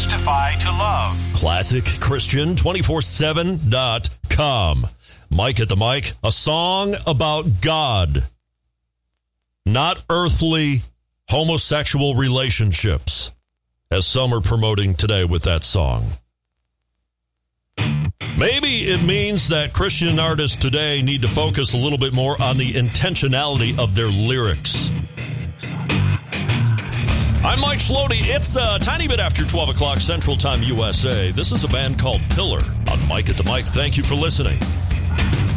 Testify to Love. ClassicChristian247.com. Mike at the mic. A song about God, not earthly homosexual relationships, as some are promoting today with that song. Maybe it means that Christian artists today need to focus a little bit more on the intentionality of their lyrics. I'm Mike Schlody. It's a tiny bit after 12 o'clock Central Time USA. This is a band called Pillar on Mike at the Mic. Thank you for listening.